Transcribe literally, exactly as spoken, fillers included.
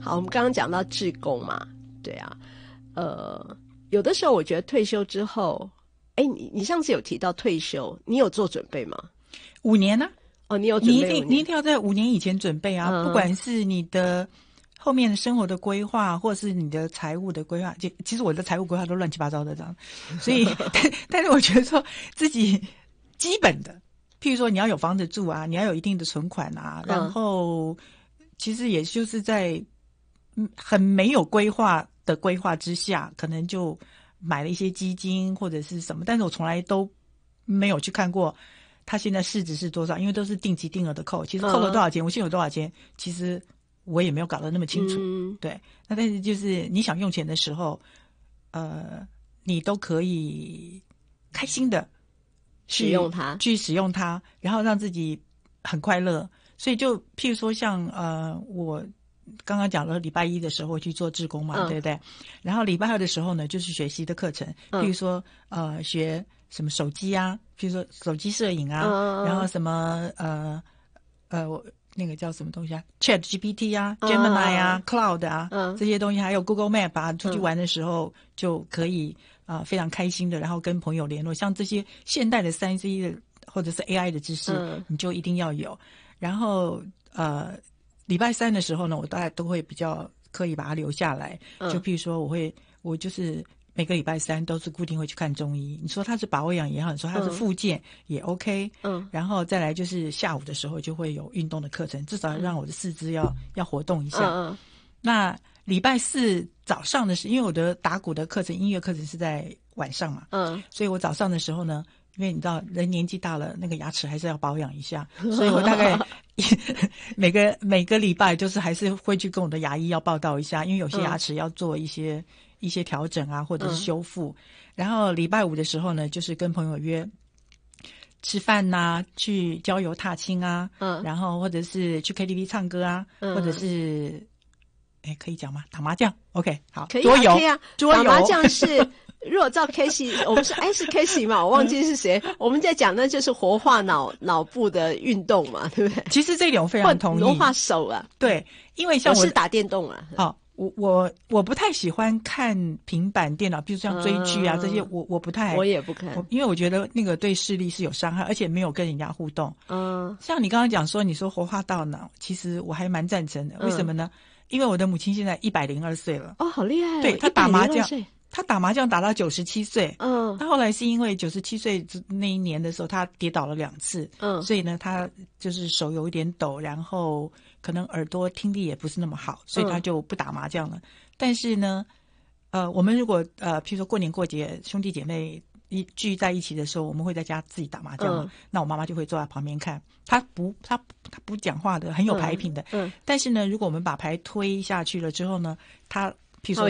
好，我们刚刚讲到志工嘛，对啊，呃，有的时候我觉得退休之后，哎，你你上次有提到退休，你有做准备吗？ 五年呢、 啊？哦，你有准备五年？ 你一定你一定要在五年以前准备啊， 嗯、 不管是你的后面的生活的规划，或是你的财务的规划，其其实我的财务规划都乱七八糟的这样，所以但但是我觉得说自己基本的，譬如说你要有房子住啊，你要有一定的存款啊，然后其实也就是在很没有规划的规划之下，可能就买了一些基金或者是什么，但是我从来都没有去看过它现在市值是多少，因为都是定期定额的扣，其实扣了多少钱，嗯、我现在有多少钱，其实我也没有搞得那么清楚。嗯、对，那但是就是你想用钱的时候，呃，你都可以开心的使用它， 去使用它，然后让自己很快乐。所以就譬如说像呃我。刚刚讲了礼拜一的时候去做志工嘛，嗯、对不对？然后礼拜二的时候呢，就是学习的课程，譬如说、嗯、呃学什么手机啊，譬如说手机摄影啊，嗯、然后什么呃呃那个叫什么东西啊 ，Chat G P T 啊、嗯、，Gemini 啊、嗯、，Cloud 啊、嗯，这些东西，还有 Google Map 啊，出去玩的时候就可以啊、呃、非常开心的，然后跟朋友联络。像这些现代的三 C 的或者是 A I 的知识，嗯、你就一定要有。然后呃。礼拜三的时候呢，我大概都会比较刻意把它留下来。就譬如说，我会我就是每个礼拜三都是固定会去看中医。你说它是保养也好，你说它是复健也 OK。嗯，然后再来就是下午的时候就会有运动的课程，至少让我的四肢要、嗯、要活动一下。嗯嗯。那礼拜四早上的时候，因为我的打鼓的课程、音乐课程是在晚上嘛，嗯，所以我早上的时候呢。因为你知道人年纪大了，那个牙齿还是要保养一下，所以我大概每个每个礼拜就是还是会去跟我的牙医要报道一下，因为有些牙齿要做一些、嗯、一些调整啊，或者是修复。嗯、然后礼拜五的时候呢，就是跟朋友约吃饭呐、啊，去郊游踏青啊，嗯，然后或者是去 K T V 唱歌啊，嗯、或者是哎可以讲吗？打麻将 ，OK， 好， 可以、啊、 桌游， 可以啊， 桌游， 打麻将是。如果照 Casey， 我们是哎是 Casey 嘛，我忘记是谁。我们在讲的就是活化脑脑部的运动嘛，对不对？ 其实这一点我非常同意。 活化手啊， 对，因为像我, 我是打电动啊。 好，我我我不太喜欢看平板电脑，比如像追剧啊、嗯、这些，我我不太， 我也不看， 因为我觉得那个对视力是有伤害，而且没有跟人家互动。嗯，像你刚刚讲说，你说活化大脑，其实我还蛮赞成的。为什么呢？嗯、因为我的母亲现在一百零二岁了。 哦，好厉害！ 对，她打麻将。他打麻将打到九十七岁，嗯，他后来是因为九十七岁那一年的时候，他跌倒了两次，嗯，所以呢，他就是手有一点抖，然后可能耳朵听力也不是那么好，所以他就不打麻将了。嗯、但是呢，呃，我们如果呃，譬如说过年过节兄弟姐妹一聚在一起的时候，我们会在家自己打麻将，嗯、那我妈妈就会坐在旁边看，他不他他不讲话的，很有牌品的，嗯，嗯但是呢，如果我们把牌推下去了之后呢，他譬如说。